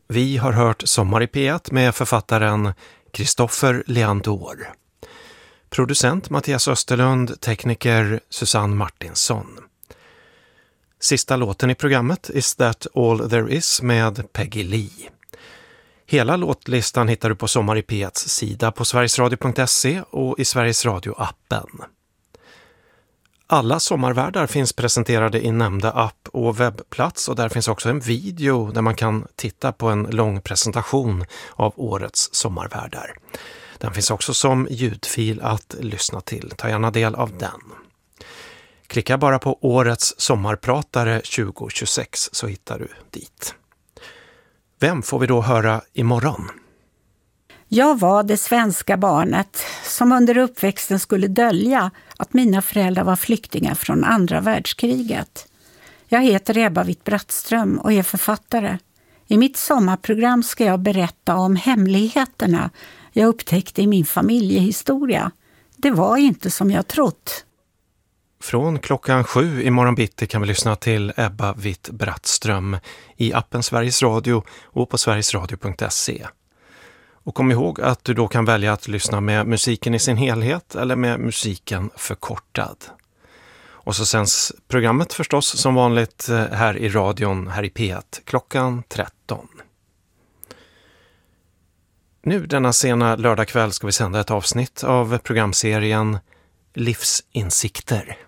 Vi har hört Sommar i P1 med författaren Kristoffer Leandor. Producent Mattias Österlund, tekniker Susanne Martinsson. Sista låten i programmet Is That All There Is med Peggy Lee. Hela låtlistan hittar du på Sommar i P1s sida på sverigesradio.se och i Sveriges Radio-appen. Alla sommarvärdar finns presenterade i nämnda app och webbplats och där finns också en video där man kan titta på en lång presentation av årets sommarvärdar. Den finns också som ljudfil att lyssna till. Ta gärna del av den. Klicka bara på årets sommarpratare 2026 så hittar du dit. Vem får vi då höra imorgon? Jag var det svenska barnet som under uppväxten skulle dölja att mina föräldrar var flyktingar från andra världskriget. Jag heter Ebba Witt-Brattström och är författare. I mitt sommarprogram ska jag berätta om hemligheterna jag upptäckte i min familjehistoria. Det var inte som jag trott. Från klockan 7 i morgon bitti kan vi lyssna till Ebba Witt-Brattström i appen Sveriges Radio och på sverigesradio.se. Och kom ihåg att du då kan välja att lyssna med musiken i sin helhet eller med musiken förkortad. Och så sänds programmet förstås som vanligt här i radion, här i P1, klockan 13. Nu denna sena lördagkväll ska vi sända ett avsnitt av programserien Livsinsikter.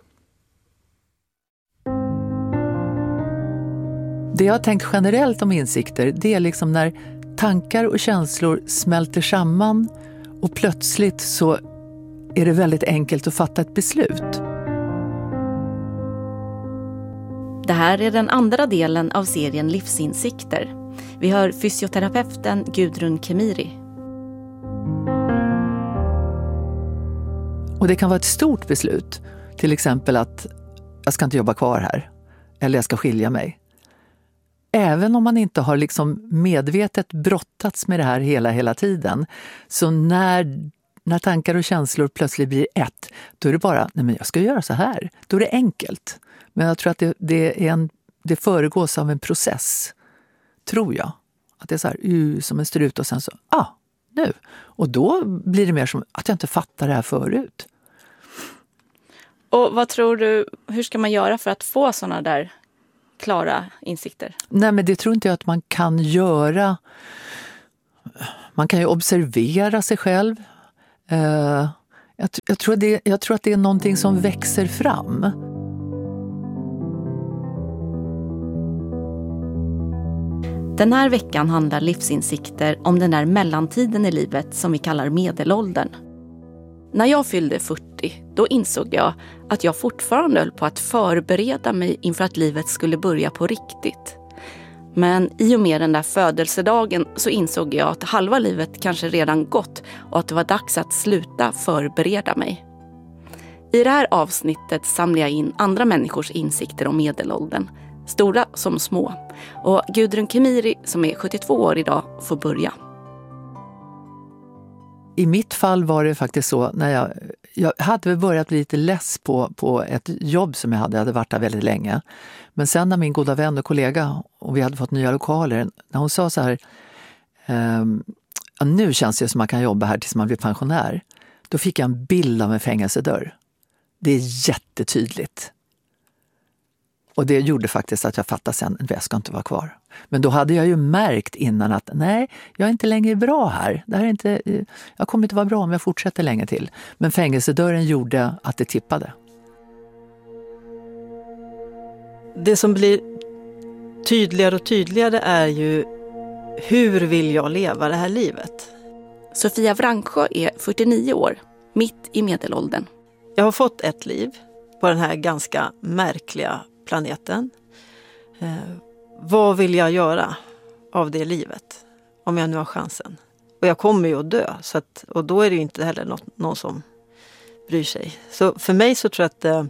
Det jag har tänkt generellt om insikter, det är liksom när tankar och känslor smälter samman och plötsligt så är det väldigt enkelt att fatta ett beslut. Det här är den andra delen av serien Livsinsikter. Vi hör fysioterapeuten Gudrun Kemiri. Och det kan vara ett stort beslut. Till exempel att jag ska inte jobba kvar här. Eller jag ska skilja mig. Även om man inte har liksom medvetet brottats med det här hela tiden. Så när tankar och känslor plötsligt blir ett. Då är det bara, nej men jag ska göra så här. Då är det enkelt. Men jag tror att det föregås av en process. Tror jag. Att det är så här, som en strut och sen så, nu. Och då blir det mer som att jag inte fattar det här förut. Och vad tror du, hur ska man göra för att få såna där klara insikter? Nej, men det tror inte jag att man kan göra. Man kan ju observera sig själv. Jag tror att det är någonting som växer fram. Den här veckan handlar livsinsikter om den där mellantiden i livet som vi kallar medelåldern. När jag fyllde 40, då insåg jag att jag fortfarande höll på att förbereda mig inför att livet skulle börja på riktigt. Men i och med den där födelsedagen så insåg jag att halva livet kanske redan gått och att det var dags att sluta förbereda mig. I det här avsnittet samlar jag in andra människors insikter om medelåldern, stora som små. Och Gudrun Kemiri, som är 72 år idag, får börja. I mitt fall var det faktiskt så, när jag hade börjat bli lite less på ett jobb som jag hade varit där väldigt länge. Men sen när min goda vän och kollega, och vi hade fått nya lokaler, när hon sa så här, nu känns det som man kan jobba här tills man blir pensionär. Då fick jag en bild av en fängelsedörr. Det är jättetydligt. Och det gjorde faktiskt att jag fattade sen att jag ska inte vara kvar. Men då hade jag ju märkt innan att nej, jag är inte längre bra här. Jag kommer inte vara bra om jag fortsätter länge till. Men fängelsedörren gjorde att det tippade. Det som blir tydligare och tydligare är ju hur vill jag leva det här livet? Sofia Vrangsjö är 49 år, mitt i medelåldern. Jag har fått ett liv på den här ganska märkliga planeten. Vad vill jag göra av det livet om jag nu har chansen? Och jag kommer ju att dö, och då är det ju inte heller någon som bryr sig. Så för mig så tror jag att det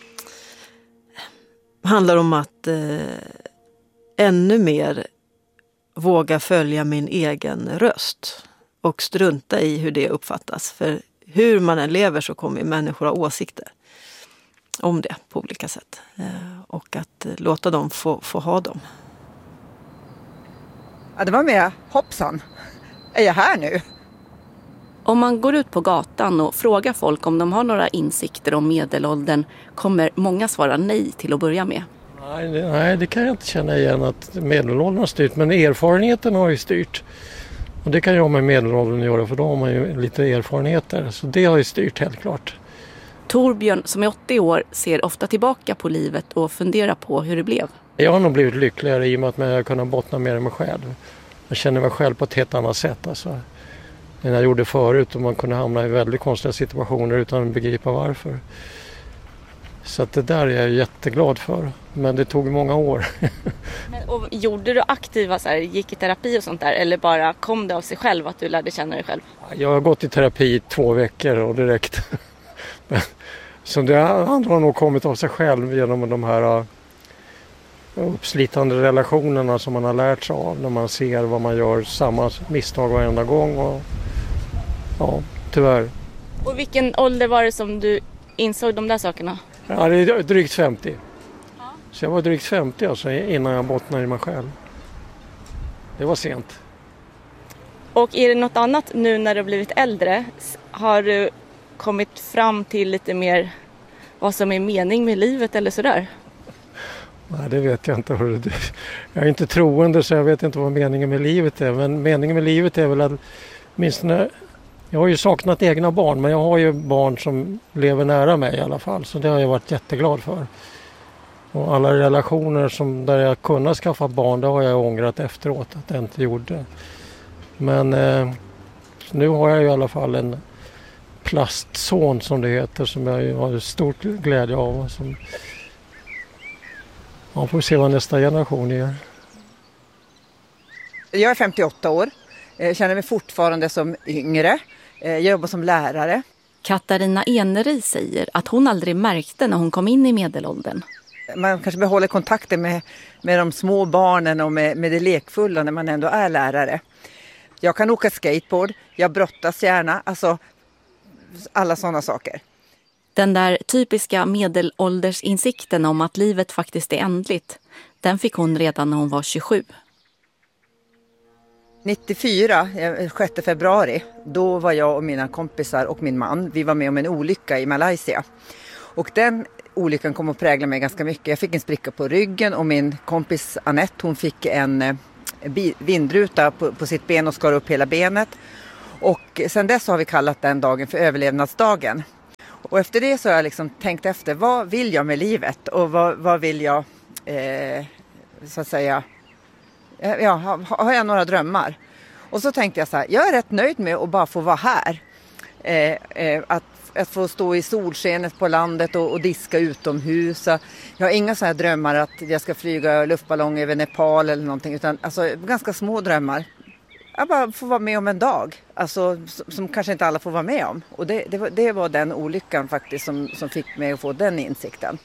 handlar om att ännu mer våga följa min egen röst och strunta i hur det uppfattas. För hur man än lever så kommer människor ha åsikter om det på olika sätt. Och att låta dem få ha dem. Ja, det var mer hoppsan. Är jag här nu? Om man går ut på gatan och frågar folk om de har några insikter om medelåldern kommer många svara nej till att börja med. Nej, det kan jag inte känna igen att medelåldern har styrt, men erfarenheten har ju styrt. Och det kan ju ha med medelåldern att göra, för då har man ju lite erfarenheter. Så det har ju styrt helt klart. Torbjörn som är 80 år ser ofta tillbaka på livet och funderar på hur det blev. Jag har nog blivit lyckligare i och med att jag har kunnat bottna mer i mig själv. Jag känner mig själv på ett helt annat sätt alltså, än jag gjorde förut, och man kunde hamna i väldigt konstiga situationer utan att begripa varför. Så att det där är jag jätteglad för, men det tog många år. Och gjorde du aktiva, så här, gick i terapi och sånt där, eller bara kom det av sig själv att du lärde känna dig själv? Jag har gått i terapi i 2 veckor och direkt. Så det andra har nog kommit av sig själv genom de här uppslitande relationerna som man har lärt sig av när man ser vad man gör samma misstag varenda gång. Och, ja, tyvärr. Och vilken ålder var det som du insåg de där sakerna? Ja, det är drygt 50. Ja. Så jag var drygt 50 alltså, innan jag bottnade i mig själv. Det var sent. Och är det något annat nu när du har blivit äldre? Har du kommit fram till lite mer vad som är mening med livet eller sådär? Nej, det vet jag inte. Jag är inte troende, så jag vet inte vad meningen med livet är. Men meningen med livet är väl att åtminstone, jag har ju saknat egna barn, men jag har ju barn som lever nära mig i alla fall. Så det har jag varit jätteglad för. Och alla relationer där jag kunnat skaffa barn, det har jag ångrat efteråt att jag inte gjorde. Men nu har jag i alla fall en plastson som det heter, som jag har stort glädje av. Och som, man får se vad nästa generation gör. Jag är 58 år. Jag känner mig fortfarande som yngre. Jag jobbar som lärare. Katarina Enery säger att hon aldrig märkte när hon kom in i medelåldern. Man kanske behåller kontakten med de små barnen och med det lekfulla när man ändå är lärare. Jag kan åka skateboard, jag brottas gärna, alltså alla sådana saker. Den där typiska medelåldersinsikten om att livet faktiskt är ändligt, den fick hon redan när hon var 27. 94, 6 februari, då var jag och mina kompisar och min man, vi var med om en olycka i Malaysia. Och den olyckan kom att prägla mig ganska mycket. Jag fick en spricka på ryggen och min kompis Annette, hon fick en vindruta på sitt ben och skar upp hela benet. Och sen dess har vi kallat den dagen för överlevnadsdagen. Och efter det så har jag liksom tänkt efter, vad vill jag med livet? Och vad vill jag, så att säga, ja, har jag några drömmar? Och så tänkte jag så här, jag är rätt nöjd med att bara få vara här. Att få stå i solskenet på landet och diska utomhus. Jag har inga så här drömmar att jag ska flyga luftballong över Nepal eller någonting, utan alltså ganska små drömmar. Jag bara får vara med om en dag, alltså, som kanske inte alla får vara med om. Och det var den olyckan faktiskt som fick mig att få den insikten.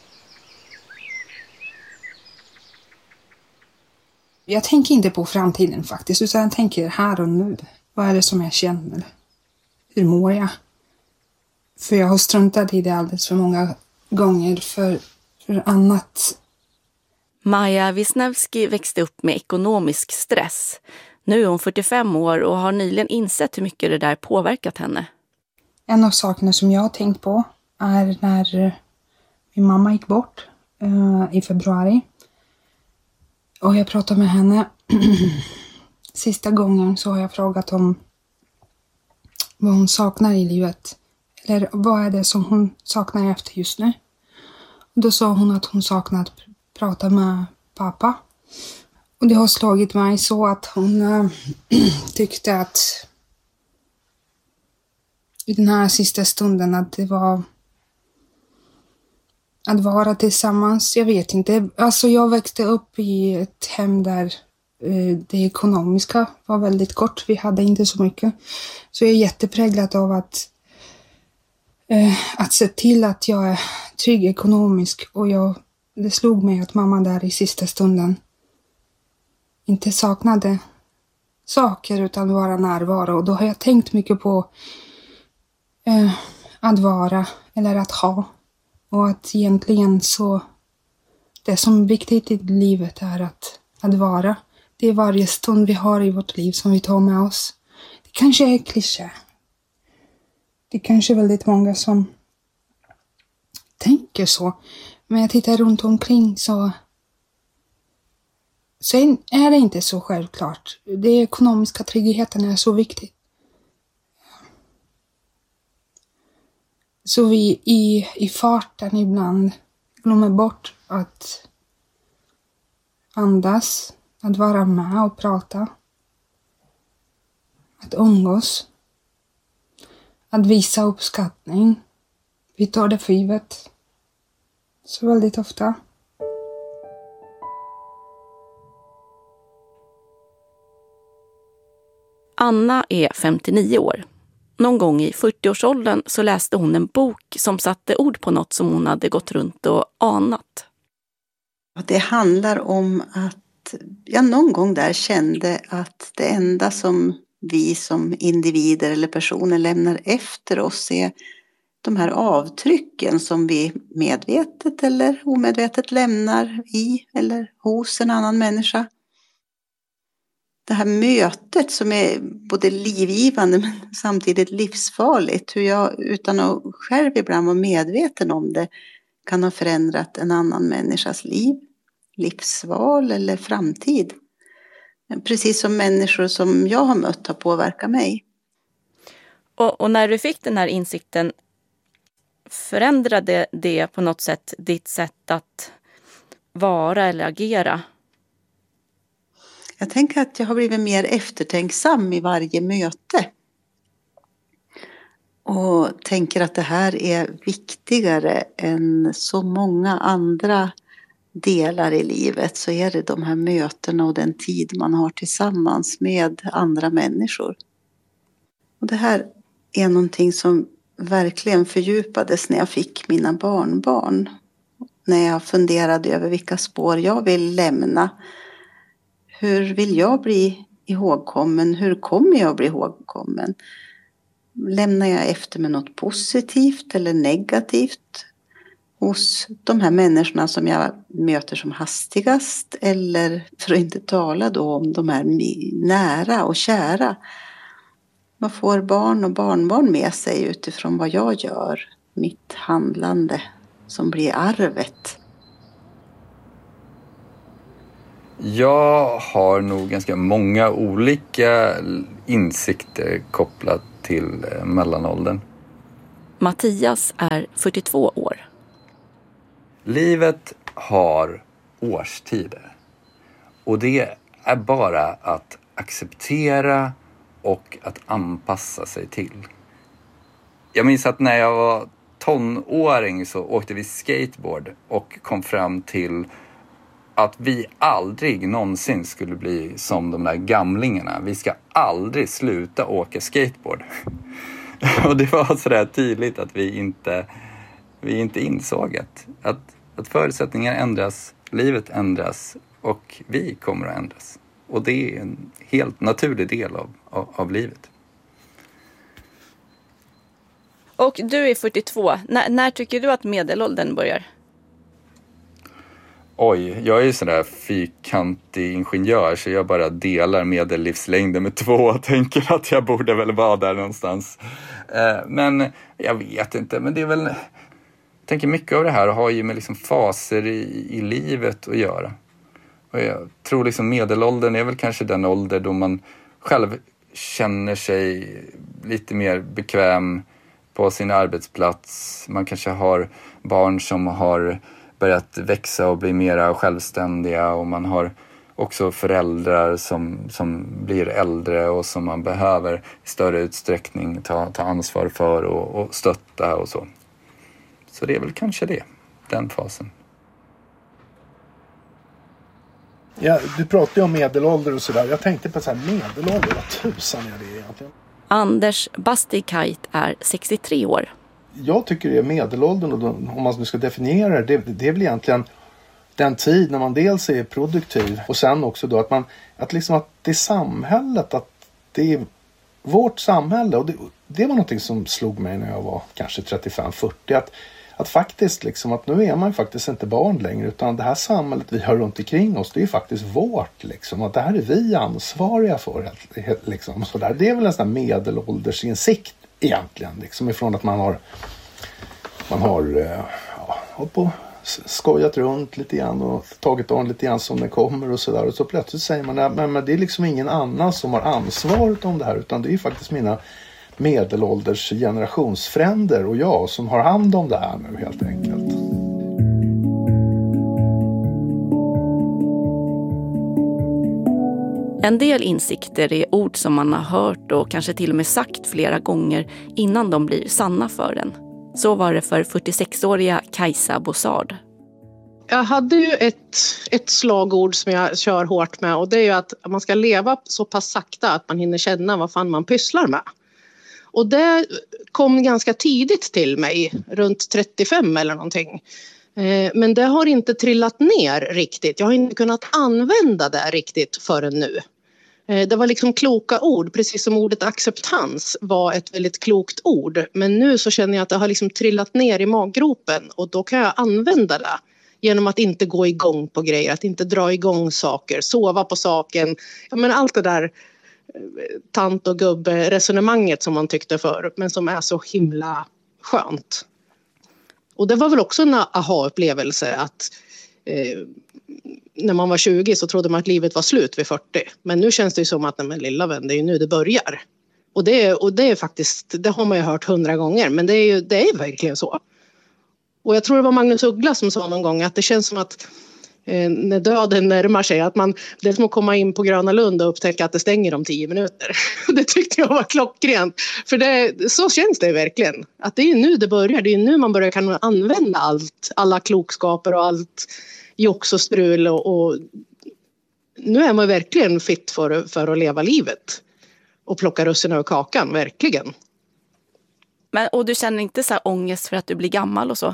Jag tänker inte på framtiden faktiskt, utan jag tänker här och nu. Vad är det som jag känner? Hur mår jag? För jag har struntat i det alldeles för många gånger för annat. Maja Wisniewski växte upp med ekonomisk stress. Nu är hon 45 år och har nyligen insett hur mycket det där påverkat henne. En av sakerna som jag har tänkt på är när min mamma gick bort i februari. Och jag pratade med henne. Sista gången så har jag frågat om vad hon saknar i livet. Eller vad är det som hon saknar efter just nu. Och då sa hon att hon saknar att prata med pappa. Och det har slagit mig så att hon tyckte att i den här sista stunden att det var att vara tillsammans. Jag vet inte. Alltså jag växte upp i ett hem där det ekonomiska var väldigt kort. Vi hade inte så mycket. Så jag är jättepräglad av att se till att jag är trygg ekonomisk. Och det slog mig att mamma där i sista stunden inte saknade saker utan vara närvaro. Och då har jag tänkt mycket på att vara eller att ha. Och att egentligen så det som är viktigt i livet är att vara Det är varje stund vi har i vårt liv som vi tar med oss. Det kanske är kliché. Det är kanske väldigt många som tänker så. Men jag tittar runt omkring så är det inte så självklart. Den ekonomiska tryggheten är så viktig. Så vi i farten ibland glömmer bort att andas, att vara med och prata, att umgås, att visa uppskattning. Vi tar det för givet så väldigt ofta. Anna är 59 år. Någon gång i 40-årsåldern så läste hon en bok som satte ord på något som hon hade gått runt och anat. Det handlar om att jag någon gång där kände att det enda som vi som individer eller personer lämnar efter oss är de här avtrycken som vi medvetet eller omedvetet lämnar i eller hos en annan människa. Det här mötet som är både livgivande men samtidigt livsfarligt. Hur jag utan att själv ibland vara medveten om det kan ha förändrat en annan människas liv, livsval eller framtid. Precis som människor som jag har mött har påverkat mig. Och när du fick den här insikten, förändrade det på något sätt ditt sätt att vara eller agera? Jag tänker att jag har blivit mer eftertänksam i varje möte. Och tänker att det här är viktigare än så många andra delar i livet. Så är det de här mötena och den tid man har tillsammans med andra människor. Och det här är någonting som verkligen fördjupades när jag fick mina barnbarn. När jag funderade över vilka spår jag vill lämna. Hur vill jag bli ihågkommen? Hur kommer jag bli ihågkommen? Lämnar jag efter mig något positivt eller negativt hos de här människorna som jag möter som hastigast? Eller för att inte tala då om de här nära och kära. Vad får barn och barnbarn med sig utifrån vad jag gör? Mitt handlande som blir arvet. Jag har nog ganska många olika insikter kopplat till mellanåldern. Mattias är 42 år. Livet har årstider. Och det är bara att acceptera och att anpassa sig till. Jag minns att när jag var tonåring så åkte vi skateboard och kom fram till att vi aldrig någonsin skulle bli som de där gamlingarna. Vi ska aldrig sluta åka skateboard. Och det var sådär tydligt att vi inte insåg att förutsättningar ändras, livet ändras och vi kommer att ändras. Och det är en helt naturlig del av livet. Och du är 42. När tycker du att medelåldern börjar? Oj, jag är ju sådär fyrkantig ingenjör så jag bara delar medellivslängden med 2 och tänker att jag borde väl vara där någonstans. Men jag vet inte, men det är väl... Jag tänker mycket av det här har ju med liksom faser i livet att göra. Och jag tror liksom medelåldern är väl kanske den ålder då man själv känner sig lite mer bekväm på sin arbetsplats. Man kanske har barn som har börjat växa och bli mera självständiga och man har också föräldrar som blir äldre och som man behöver i större utsträckning ta ansvar för och stötta och så. Så det är väl kanske den fasen. Ja, du pratade ju om medelålder och sådär. Jag tänkte på så här, medelålder, vad tusan är det egentligen? Anders Bastikait är 63 år. Jag tycker det är medelåldern, och om man nu ska definiera det är väl egentligen den tid när man dels är produktiv och sen också då att det är samhället, att det är vårt samhälle, och det var någonting som slog mig när jag var kanske 35-40, att faktiskt liksom att nu är man faktiskt inte barn längre, utan det här samhället vi har runt omkring oss, det är faktiskt vårt liksom, att det här är vi ansvariga för liksom, så där. Det är väl en sån här medelåldersinsikt egentligen liksom, ifrån att man har hållit på skojat runt lite grann och tagit on lite grann som det kommer och sådär, och så plötsligt säger man men det är liksom ingen annan som har ansvaret om det här, utan det är ju faktiskt mina medelålders generationsfränder och jag som har hand om det här nu helt enkelt. En del insikter är ord som man har hört och kanske till och med sagt flera gånger innan de blir sanna för en. Så var det för 46-åriga Kajsa Bossard. Jag hade ju ett slagord som jag kör hårt med, och det är ju att man ska leva så pass sakta att man hinner känna vad fan man pysslar med. Och det kom ganska tidigt till mig, runt 35 eller någonting. Men det har inte trillat ner riktigt. Jag har inte kunnat använda det riktigt förrän nu. Det var liksom kloka ord, precis som ordet acceptans var ett väldigt klokt ord. Men nu så känner jag att det har liksom trillat ner i maggropen, och då kan jag använda det. Genom att inte gå igång på grejer, att inte dra igång saker, sova på saken. Ja, men allt det där tant- och gubbe-resonemanget som man tyckte förr, men som är så himla skönt. Och det var väl också en aha-upplevelse att när man var 20 så trodde man att livet var slut vid 40. Men nu känns det ju som att men lilla vän, det är ju nu det börjar. Och det är faktiskt, det har man ju hört 100 gånger, men det är verkligen så. Och jag tror det var Magnus Uggla som sa någon gång att det känns som att när döden närmar sig, att det är som att komma in på Gröna Lund och upptäcka att det stänger om 10 minuter. Det tyckte jag var klockrent. För så känns det verkligen. Att det är nu det börjar. Det är nu man börjar kan använda alla klokskaper och allt jox och strul. Och nu är man verkligen fit för att leva livet. Och plocka russinen ur kakan, verkligen. Och du känner inte så här ångest för att du blir gammal och så?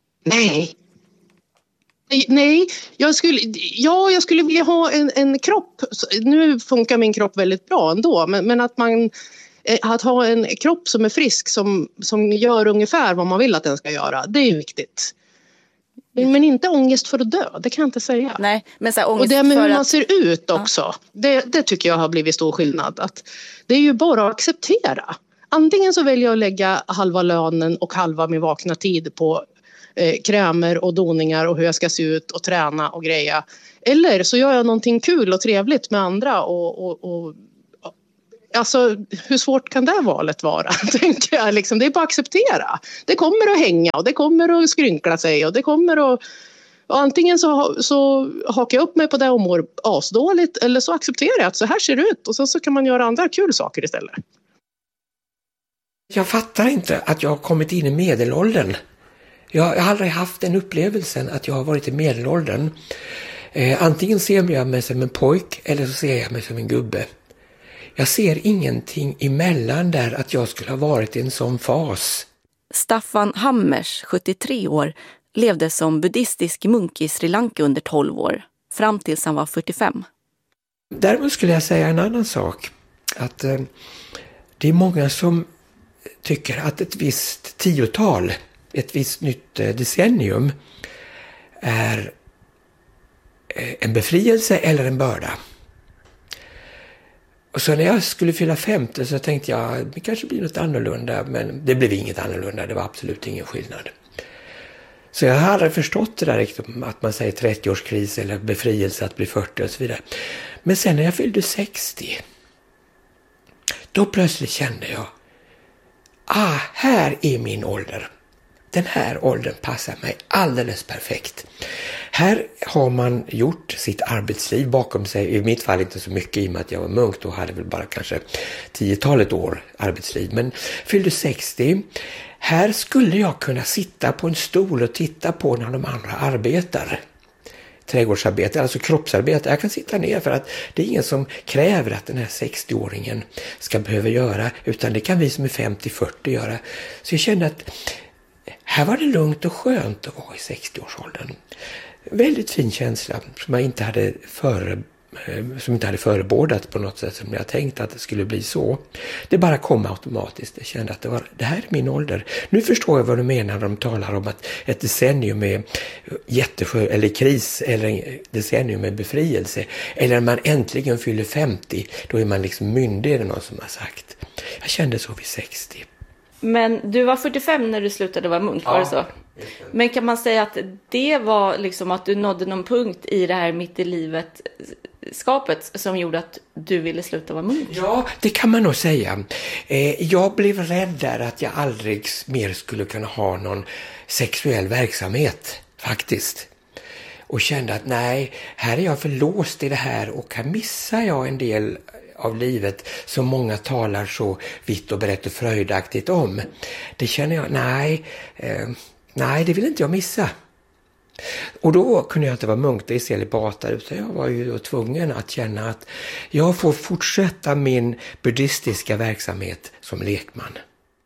Nej, jag skulle vilja ha en kropp. Nu funkar min kropp väldigt bra ändå. Men att ha en kropp som är frisk, som gör ungefär vad man vill att den ska göra. Det är viktigt. Men inte ångest för att dö, det kan jag inte säga. Nej, men så här, ångest och det med för hur man att... ser ut också. Ja. Det tycker jag har blivit stor skillnad. Att det är ju bara att acceptera. Antingen så väljer jag att lägga halva lönen och halva min vakna tid på krämer och doningar och hur jag ska se ut och träna och greja. Eller så gör jag någonting kul och trevligt med andra och alltså hur svårt kan det valet vara? Tänker jag liksom, det är bara att acceptera. Det kommer att hänga och det kommer att skrynkla sig och det kommer att, och antingen så hakar jag upp mig på det och mår asdåligt, eller så accepterar jag att så här ser det ut, och sen så kan man göra andra kul saker istället. Jag fattar inte att jag har kommit in i medelåldern. Jag har aldrig haft den upplevelsen att jag har varit i medelåldern. Antingen ser jag mig som en pojk eller så ser jag mig som en gubbe. Jag ser ingenting emellan där att jag skulle ha varit i en sån fas. Staffan Hammers, 73 år, levde som buddhistisk munk i Sri Lanka under 12 år, fram tills han var 45. Däremot skulle jag säga en annan sak. Att det är många som tycker att ett visst 10-tal, ett visst nytt decennium är en befrielse eller en börda. Och så när jag skulle fylla 50 så tänkte jag det kanske blir något annorlunda, men det blev inget annorlunda, det var absolut ingen skillnad. Så jag har aldrig förstått det där riktigt, att man säger 30-årskris eller befrielse att bli 40 och så vidare. Men sen när jag fyllde 60, då plötsligt kände jag här är min ålder. Den här åldern passar mig alldeles perfekt. Här har man gjort sitt arbetsliv bakom sig. I mitt fall inte så mycket i och med att jag var munk. Då hade väl bara kanske 10-talet år arbetsliv. Men fyllde 60. Här skulle jag kunna sitta på en stol och titta på när de andra arbetar. Trädgårdsarbete, alltså kroppsarbete. Jag kan sitta ner för att det är ingen som kräver att den här 60-åringen ska behöva göra. Utan det kan vi som är 50-40 göra. Så jag kände att här var det lugnt och skönt att vara i 60-årsåldern. Väldigt fin känsla som jag inte hade som inte hade förebådat på något sätt som jag tänkt att det skulle bli så. Det bara kom automatiskt. Jag kände att det här är min ålder. Nu förstår jag vad de menar när de talar om att ett decennium är eller kris eller en decennium med befrielse. Eller när man äntligen fyller 50, då är man liksom myndig, är det någon som har sagt. Jag kände så vid 60. Men du var 45 när du slutade vara munk, var det så? Men kan man säga att det var liksom att du nådde någon punkt i det här mitt i livet skapet som gjorde att du ville sluta vara munk? Ja, det kan man nog säga. Jag blev rädd där att jag aldrig mer skulle kunna ha någon sexuell verksamhet, faktiskt. Och kände att nej, här är jag för låst i det här och här missar jag en del av livet som många talar så vitt och brett och fröjdaktigt om. Det känner jag, nej, det vill inte jag missa. Och då kunde jag inte vara munk, det är celibatar, utan jag var ju då tvungen att känna att jag får fortsätta min buddhistiska verksamhet som lekman.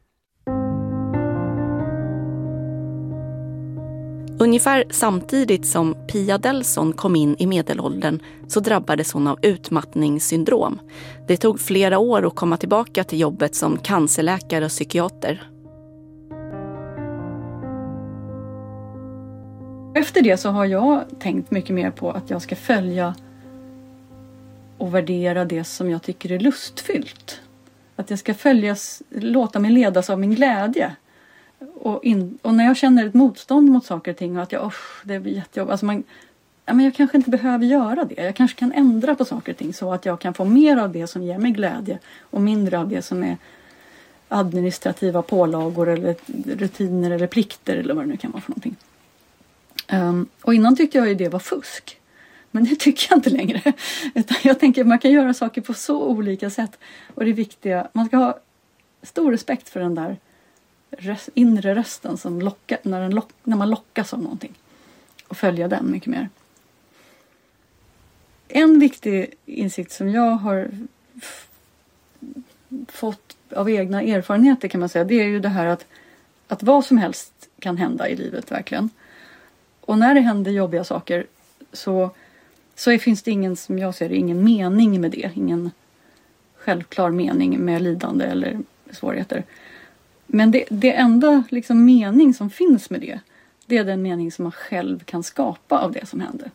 Ungefär samtidigt som Pia Delson kom in i medelåldern så drabbades hon av utmattningssyndrom. Det tog flera år att komma tillbaka till jobbet som cancerläkare och psykiater. Efter det så har jag tänkt mycket mer på att jag ska följa och värdera det som jag tycker är lustfyllt. Att jag ska låta mig ledas av min glädje. Och när jag känner ett motstånd mot saker och ting och att det blir jättejobbigt. Alltså jag kanske inte behöver göra det. Jag kanske kan ändra på saker och ting så att jag kan få mer av det som ger mig glädje och mindre av det som är administrativa pålagor eller rutiner eller plikter eller vad det nu kan vara för någonting. Och innan tyckte jag ju det var fusk. Men det tycker jag inte längre. Utan jag tänker att man kan göra saker på så olika sätt. Och det viktiga, man ska ha stor respekt för den där inre rösten som lockar, när man lockas av någonting. Och följa den mycket mer. En viktig insikt som jag har fått av egna erfarenheter kan man säga. Det är ju det här att vad som helst kan hända i livet verkligen. Och när det händer jobbiga saker så finns det ingen, som jag ser det, ingen mening med det. Ingen självklar mening med lidande eller svårigheter. Men det enda liksom mening som finns med det är den mening som man själv kan skapa av det som händer.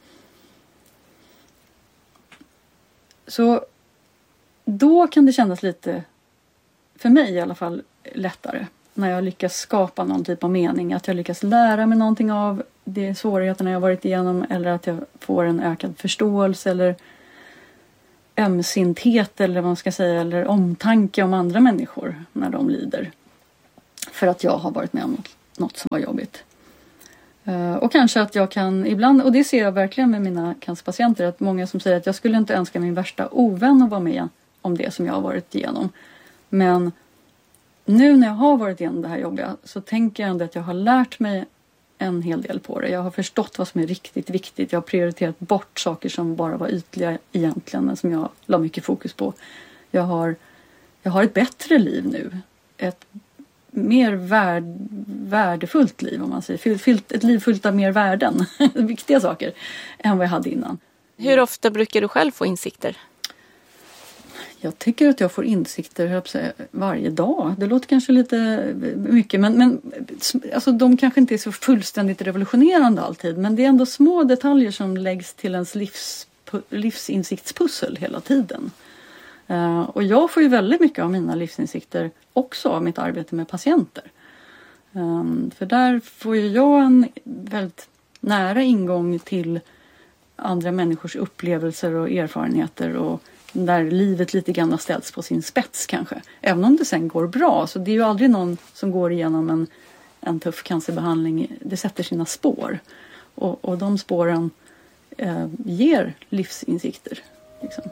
Så då kan det kännas lite, för mig i alla fall, lättare. När jag lyckas skapa någon typ av mening. Att jag lyckas lära mig någonting av de svårigheterna jag varit igenom. Eller att jag får en ökad förståelse eller ömsinthet eller vad man ska säga. Eller omtanke om andra människor när de lider. För att jag har varit med om något som var jobbigt. Och kanske att jag kan ibland, och det ser jag verkligen med mina cancerpatienter, att många som säger att jag skulle inte önska min värsta ovän att vara med om det som jag har varit igenom. Men nu när jag har varit igenom det här jobbiga så tänker jag ändå att jag har lärt mig en hel del på det. Jag har förstått vad som är riktigt viktigt. Jag har prioriterat bort saker som bara var ytliga egentligen, men som jag la mycket fokus på. Jag har ett bättre liv nu. Ett mer värdefullt liv, om man säger. Ett liv fullt av mer värden, viktiga saker, än vad jag hade innan. Hur ofta brukar du själv få insikter? Jag tycker att jag får insikter varje dag. Det låter kanske lite mycket, men alltså, de kanske inte är så fullständigt revolutionerande alltid. Men det är ändå små detaljer som läggs till ens livsinsiktspussel hela tiden. Och jag får ju väldigt mycket av mina livsinsikter också av mitt arbete med patienter. För där får ju jag en väldigt nära ingång till andra människors upplevelser och erfarenheter och där livet lite grann har ställts på sin spets kanske. Även om det sen går bra, så det är ju aldrig någon som går igenom en tuff cancerbehandling. Det sätter sina spår. Och de spåren ger livsinsikter. Liksom.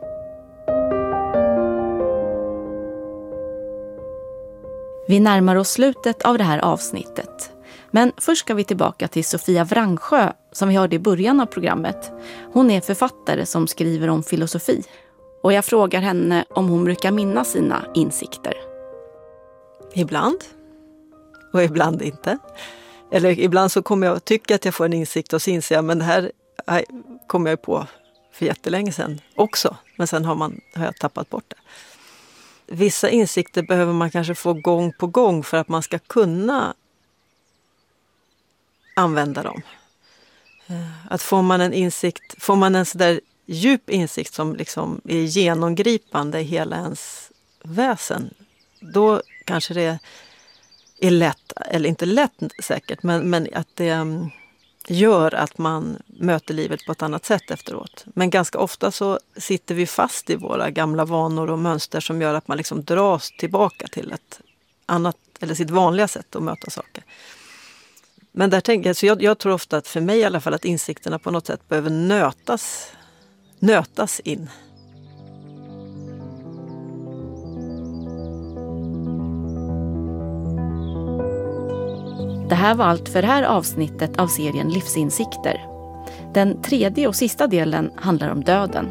Vi närmar oss slutet av det här avsnittet. Men först ska vi tillbaka till Sofia Vrangsjö som vi hörde i början av programmet. Hon är författare som skriver om filosofi. Och jag frågar henne om hon brukar minnas sina insikter. Ibland. Och ibland inte. Eller ibland så kommer jag att tycka att jag får en insikt och så inser jag, men det här kommer jag på för jättelänge sedan också. Men sen har jag tappat bort det. Vissa insikter behöver man kanske få gång på gång för att man ska kunna använda dem. Att får man en så där djup insikt som liksom är genomgripande i hela ens väsen, då kanske det är lätt, eller inte lätt säkert, men att det gör att man möter livet på ett annat sätt efteråt. Men ganska ofta så sitter vi fast i våra gamla vanor och mönster som gör att man liksom dras tillbaka till ett annat, eller sitt vanliga sätt att möta saker. Men där tänker jag, så jag tror ofta att för mig i alla fall att insikterna på något sätt behöver nötas in. Det här var allt för det här avsnittet av serien Livsinsikter. Den tredje och sista delen handlar om döden.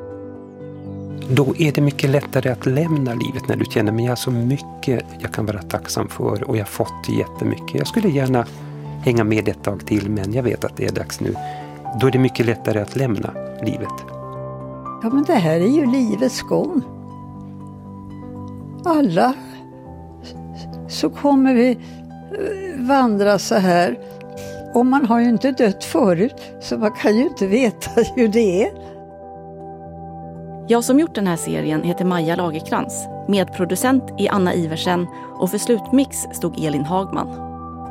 Då är det mycket lättare att lämna livet när du känner mig så mycket jag kan vara tacksam för och jag har fått jättemycket. Jag skulle gärna hänga med ett tag till, men jag vet att det är dags nu. Då är det mycket lättare att lämna livet. Ja, men det här är ju livets gång. Alla så kommer vi vandra så här. Och man har ju inte dött förut, så man kan ju inte veta hur det är. Jag som gjort den här serien heter Maja Lagerkrans. Medproducent är Anna Iversen och för slutmix stod Elin Hagman.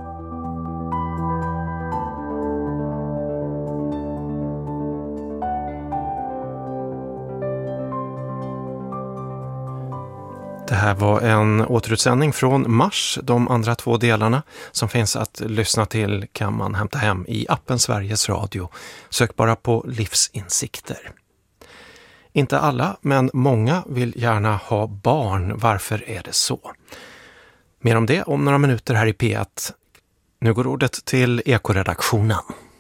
Det här var en återutsändning från mars. De andra 2 delarna som finns att lyssna till kan man hämta hem i appen Sveriges Radio. Sök bara på Livsinsikter. Inte alla, men många vill gärna ha barn. Varför är det så? Mer om det om några minuter här i P1. Nu går ordet till Ekoredaktionen.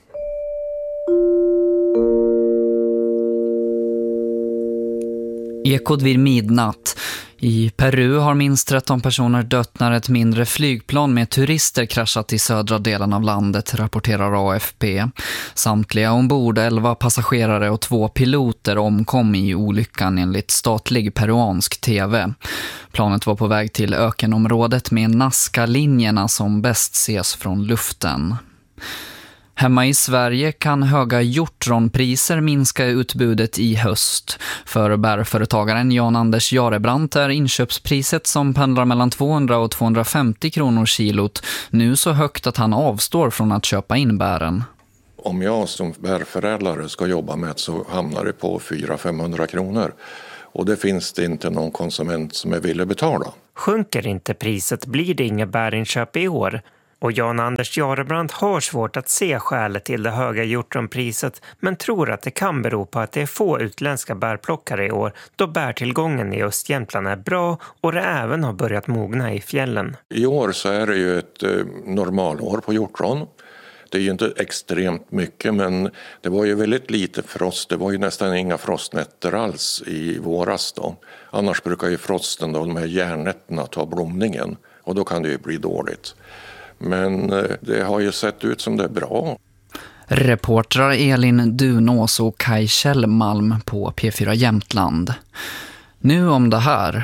Ekot vid midnatt. I Peru har minst 13 personer dött när ett mindre flygplan med turister kraschat i södra delen av landet, rapporterar AFP. Samtliga ombord 11 passagerare och 2 piloter omkom i olyckan enligt statlig peruansk TV. Planet var på väg till ökenområdet med Nazca-linjerna som bäst ses från luften. Hemma i Sverige kan höga hjortronpriser minska utbudet i höst. För bärföretagaren Jan-Anders Jarebrandt är inköpspriset som pendlar mellan 200 och 250 kronor kilot nu så högt att han avstår från att köpa in bären. Om jag som bärförädlare ska jobba med så hamnar det på 400-500 kronor. Och det finns det inte någon konsument som är villig betala. Sjunker inte priset blir det inga bärinköp i år. Och Jan-Anders Jarebrandt har svårt att se skälet till det höga hjortronpriset men tror att det kan bero på att det är få utländska bärplockare i år då bärtillgången i Östjämtland är bra och det även har börjat mogna i fjällen. I år så är det ju ett normalår på hjortron. Det är ju inte extremt mycket, men det var ju väldigt lite frost. Det var ju nästan inga frostnätter alls i våras då. Annars brukar ju frosten då, de här järnnätterna, ta blomningen och då kan det ju bli dåligt. Men det har ju sett ut som det är bra. Reportrar Elin Dunås och Kaj Kjellmalm på P4 Jämtland. Nu om det här.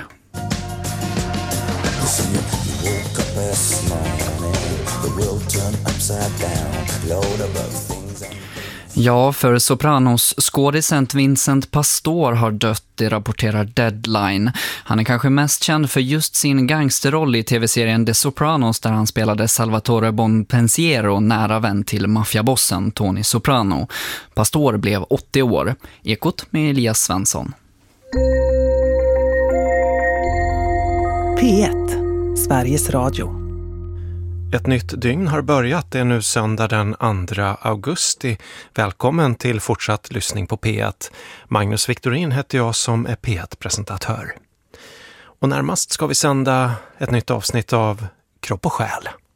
Ja, för Sopranos-skådisen Vincent Pastor har dött, det rapporterar Deadline. Han är kanske mest känd för just sin gangsterroll i tv-serien The Sopranos där han spelade Salvatore Bonpensiero, nära vän till maffiabossen Tony Soprano. Pastor blev 80 år. Ekot med Elias Svensson. P1, Sveriges Radio. Ett nytt dygn har börjat, det är nu söndag den 2 augusti. Välkommen till fortsatt lyssning på P1. Magnus Victorin heter jag som är P1-presentatör. Och närmast ska vi sända ett nytt avsnitt av Kropp och själ.